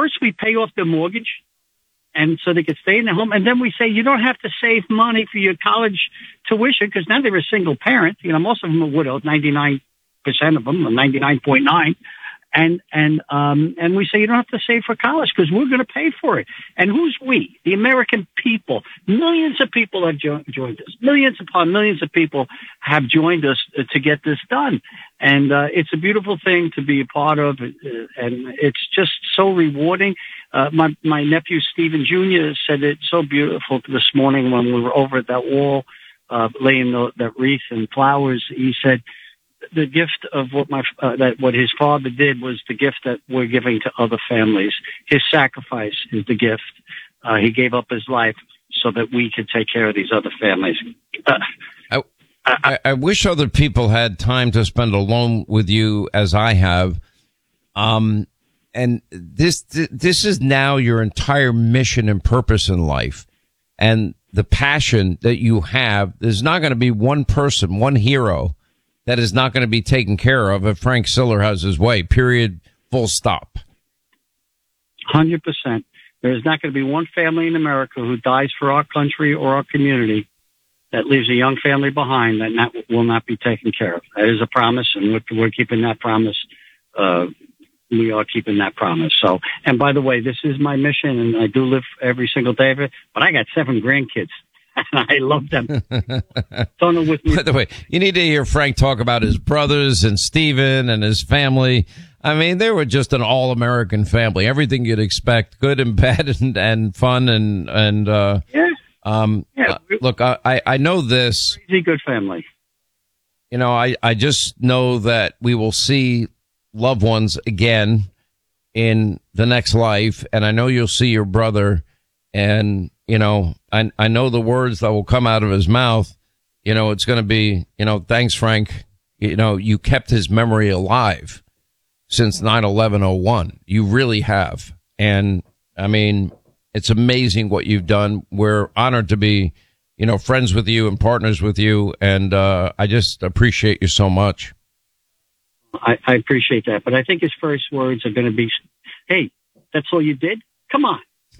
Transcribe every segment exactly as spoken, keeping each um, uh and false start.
first we pay off their mortgage, and so they could stay in their home. And then we say, you don't have to save money for your college tuition, because now they're a single parent. You know, most of them are widowed, ninety-nine percent of them, or ninety-nine point nine. And, and, um, and we say, you don't have to save for college because we're going to pay for it. And who's we? The American people. Millions of people have jo- joined us. Millions upon millions of people have joined us uh, to get this done. And, uh, it's a beautiful thing to be a part of. Uh, and it's just so rewarding. Uh, my, my nephew, Stephen Junior said it so beautiful this morning when we were over at that wall, uh, laying the, that wreath and flowers. He said, the gift of what my uh, that what his father did was the gift that we're giving to other families. His sacrifice is the gift. Uh, he gave up his life so that we could take care of these other families. Uh, I, I, I wish other people had time to spend alone with you as I have. Um, and this this is now your entire mission and purpose in life, and the passion that you have. There's not going to be one person, one hero, that is not going to be taken care of if Frank Siller has his way, period, full stop. one hundred percent. There is not going to be one family in America who dies for our country or our community that leaves a young family behind that not, will not be taken care of. That is a promise, and we're, we're keeping that promise. Uh, we are keeping that promise. So, and by the way, this is my mission, and I do live every single day of it, but I got seven grandkids. I love them. Don't know with me. By the way, you need to hear Frank talk about his brothers and Stephen and his family. I mean, they were just an all-American family. Everything you'd expect, good and bad and, and fun and, and, uh, yeah. Um, yeah. Uh, look, I, I know this. Crazy good family. You know, I, I just know that we will see loved ones again in the next life. And I know you'll see your brother, and, you know, I, I know the words that will come out of his mouth. You know, it's going to be, you know, thanks, Frank. You know, you kept his memory alive since nine eleven oh one. You really have. And I mean, it's amazing what you've done. We're honored to be, you know, friends with you and partners with you. And, uh, I just appreciate you so much. I, I appreciate that. But I think his first words are going to be, hey, that's all you did? Come on.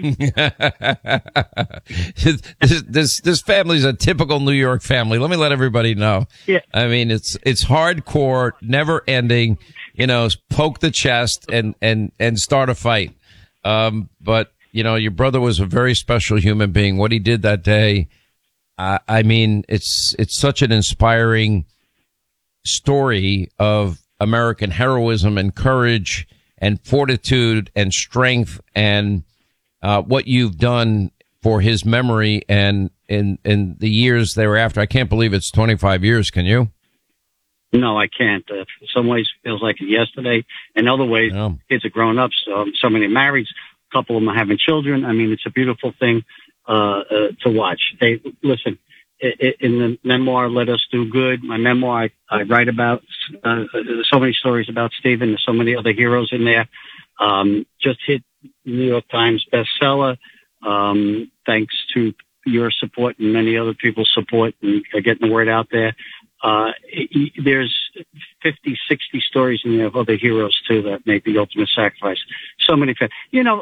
this, this this family's a typical New York family. Let me let everybody know. Yeah. I mean, it's it's hardcore, never ending. You know, poke the chest and and and start a fight. Um, but you know, your brother was a very special human being. What he did that day, uh, I mean, it's it's such an inspiring story of American heroism and courage and fortitude and strength and Uh, what you've done for his memory and in, in the years thereafter. I can't believe it's twenty-five years. Can you? No, I can't. Uh, in some ways, it feels like yesterday. In other ways, no. Kids are grown up. So, so many married. A couple of them are having children. I mean, it's a beautiful thing uh, uh, to watch. They listen. In the memoir, Let Us Do Good, my memoir, I, I write about uh, so many stories about Stephen. There's so many other heroes in there. Um, just hit New York Times bestseller, um, thanks to your support and many other people's support and getting the word out there. Uh, it, there's fifty, sixty stories in there of other heroes, too, that made the ultimate sacrifice. So many, you know,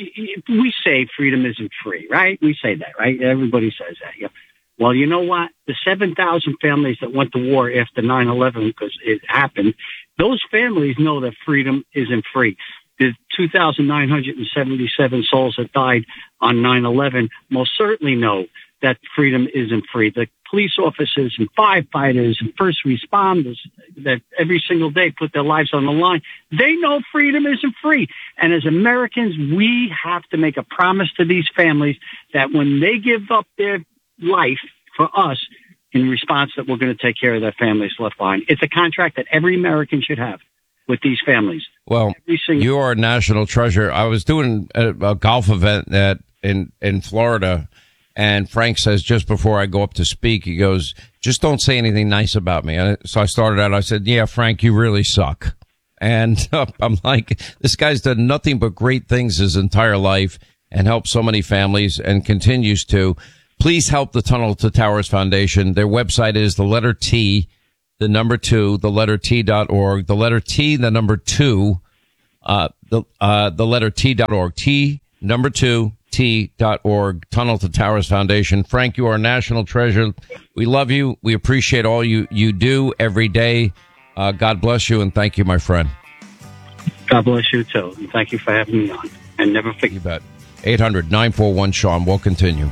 we say freedom isn't free, right? We say that, right? Everybody says that. Yeah. Well, you know what? The seven thousand families that went to war after nine eleven, because it happened, those families know that freedom isn't free. The two thousand nine hundred seventy-seven souls that died on nine eleven most certainly know that freedom isn't free. The police officers and firefighters and first responders that every single day put their lives on the line, they know freedom isn't free. And as Americans, we have to make a promise to these families that when they give up their life for us, in response, that we're going to take care of their families left behind. It's a contract that every American should have with these families. Well, you are a national treasure. I was doing a, a golf event at, in, in Florida, and Frank says, just before I go up to speak, he goes, just don't say anything nice about me. And so I started out, I said, yeah, Frank, you really suck. And uh, I'm like, this guy's done nothing but great things his entire life and helped so many families and continues to. Please help the Tunnel to Towers Foundation. Their website is the letter T, the number two, the letter T dot org, the letter T, the number two Uh, the uh, the letter T dot org. T, number two, T dot org. Tunnel to Towers Foundation. Frank, you are a national treasure. We love you. We appreciate all you, you do every day. Uh, God bless you, and thank you, my friend. God bless you, too. And thank you for having me on. And never forget. You bet. eight hundred nine four one Sean. We'll continue.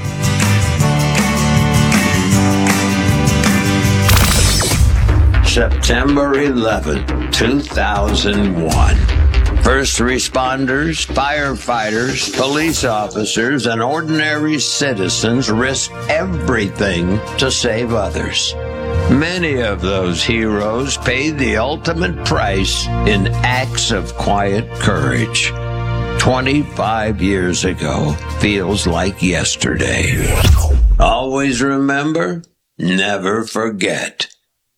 September eleventh, two thousand one. First responders, firefighters, police officers, and ordinary citizens risked everything to save others. Many of those heroes paid the ultimate price in acts of quiet courage. twenty-five years ago feels like yesterday. Always remember, never forget.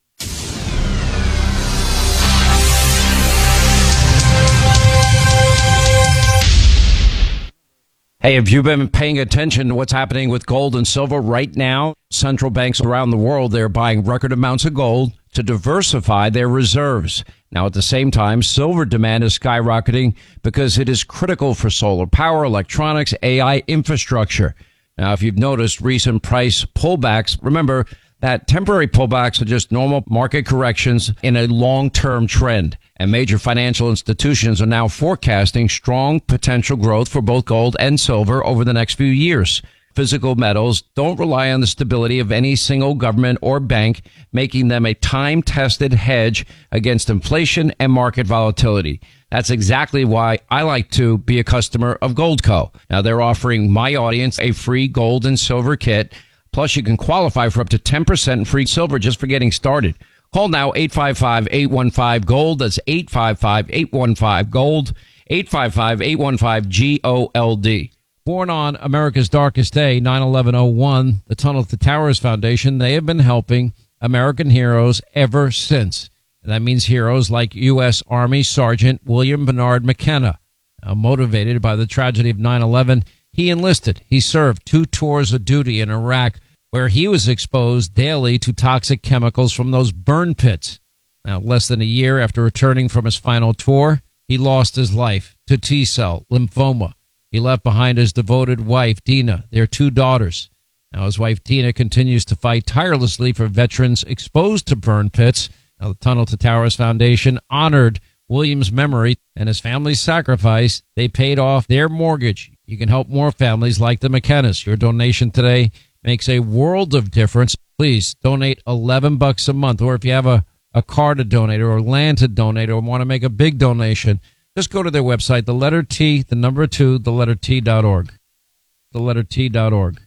Hey, have you been paying attention to what's happening with gold and silver right now? Central banks around the world, they're buying record amounts of gold to diversify their reserves. Now, at the same time, silver demand is skyrocketing because it is critical for solar power, electronics, A I infrastructure. Now, if you've noticed recent price pullbacks, remember that temporary pullbacks are just normal market corrections in a long-term trend. And major financial institutions are now forecasting strong potential growth for both gold and silver over the next few years. Physical metals don't rely on the stability of any single government or bank, making them a time-tested hedge against inflation and market volatility. That's exactly why I like to be a customer of Goldco. Now, they're offering my audience a free gold and silver kit. Plus, you can qualify for up to ten percent free silver just for getting started. Call now, eight five five, eight one five, GOLD. That's eight five five, eight one five, GOLD, eight five five, eight one five, G O L D. Born on America's darkest day, nine eleven oh one, the Tunnel to Towers Foundation, they have been helping American heroes ever since. And that means heroes like U S. Army Sergeant William Bernard McKenna. Now, motivated by the tragedy of nine eleven, he enlisted. He served two tours of duty in Iraq, where he was exposed daily to toxic chemicals from those burn pits. Now, less than a year after returning from his final tour, he lost his life to T-cell lymphoma. He left behind his devoted wife, Dina, their two daughters. Now, his wife, Dina, continues to fight tirelessly for veterans exposed to burn pits. Now, the Tunnel to Towers Foundation honored William's memory and his family's sacrifice. They paid off their mortgage. You can help more families like the McKennas. Your donation today makes a world of difference. Please donate eleven bucks a month. Or if you have a, a car to donate or land to donate or want to make a big donation, just go to their website, the letter T, the number two, the letter T dot org. The letter T dot org.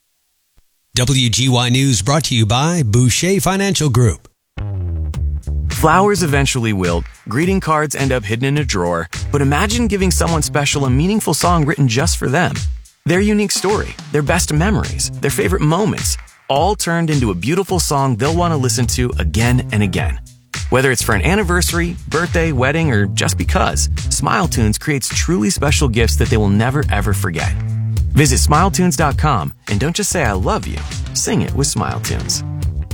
W G Y News brought to you by Boucher Financial Group. Flowers eventually wilt, greeting cards end up hidden in a drawer, but imagine giving someone special a meaningful song written just for them. Their unique story, their best memories, their favorite moments, all turned into a beautiful song they'll want to listen to again and again. Whether it's for an anniversary, birthday, wedding, or just because, SmileTunes creates truly special gifts that they will never ever forget. Visit Smile Tunes dot com and don't just say I love you, sing it with SmileTunes.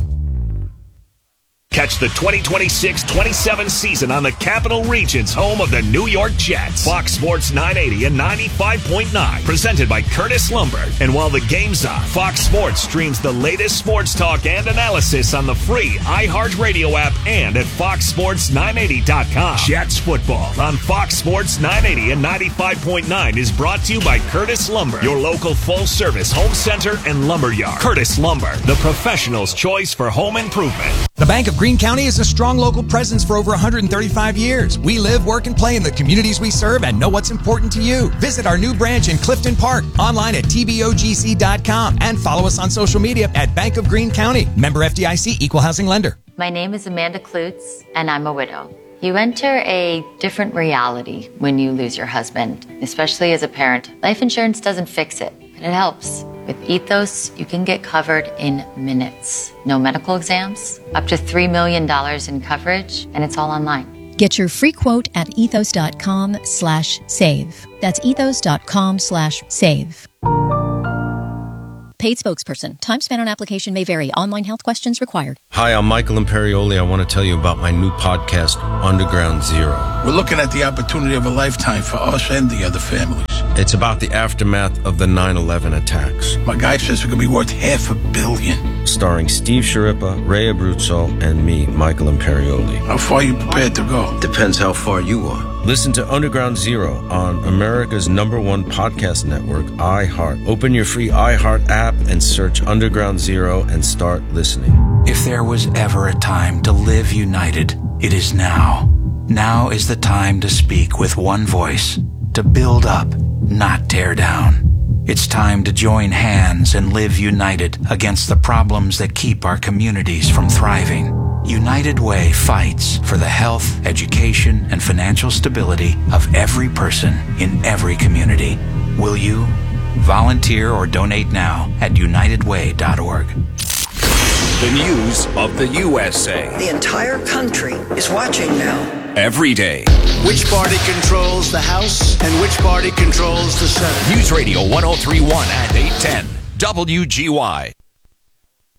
Catch the twenty twenty-six twenty-seven season on the Capital Region's home of the New York Jets. Fox Sports nine eighty and ninety-five point nine, presented by Curtis Lumber. And while the game's on, Fox Sports streams the latest sports talk and analysis on the free iHeartRadio app and at fox sports nine eighty dot com. Jets football on Fox Sports nine eighty and ninety-five point nine is brought to you by Curtis Lumber, your local full-service home center and lumber yard. Curtis Lumber, the professional's choice for home improvement. The Bank of Greene County is a strong local presence for over one hundred thirty-five years. We live, work, and play in the communities we serve and know what's important to you. Visit our new branch in Clifton Park, online at T B O G C dot com, and follow us on social media at Bank of Greene County. Member F D I C, Equal Housing Lender. My name is Amanda Klutz, and I'm a widow. You enter a different reality when you lose your husband, especially as a parent. Life insurance doesn't fix it, but it helps. With Ethos, you can get covered in minutes. No medical exams, up to three million dollars in coverage, and it's all online. Get your free quote at ethos dot com slash save. That's ethos dot com slash save. Paid spokesperson. Time spent on application may vary. Online health questions required. Hi, I'm Michael Imperioli. I want to tell you about my new podcast, Underground Zero. We're looking at the opportunity of a lifetime for us and the other families. It's about the aftermath of the nine eleven attacks. My guy says it could be worth half a billion. Starring Steve Sharippa, Ray Abruzzo, and me, Michael Imperioli. How far are you prepared to go? Depends how far you are. Listen to Underground Zero on America's number one podcast network, iHeart. Open your free iHeart app and search Underground Zero and start listening. If there was ever a time to live united, it is now. Now is the time to speak with one voice, to build up, not tear down. It's time to join hands and live united against the problems that keep our communities from thriving. United Way fights for the health, education, and financial stability of every person in every community. Will you? Volunteer or donate now at united way dot org. The news of the U S A. The entire country is watching now. Every day. Which party controls the House and which party controls the Senate? News Radio one oh three point one and eight ten W G Y.